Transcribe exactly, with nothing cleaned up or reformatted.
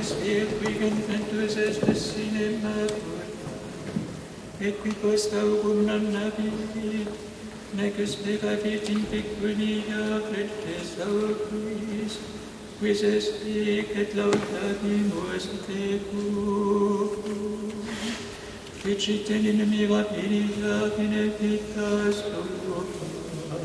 Deus virgem ventus est sine matur, et qui post augum non nabit, nec spera virgin pecunia credes augris, quis est hic et laudabimus tecum, ficit in mirabilia benefitas